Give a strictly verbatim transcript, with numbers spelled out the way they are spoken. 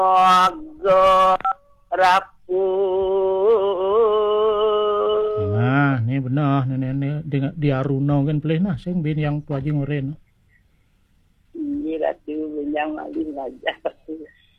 rapu. Nah, ni benar nenek dengan dia Aruna kan pelih nah sing bin yang tu aja ngoren. Ini ratu yang malih aja.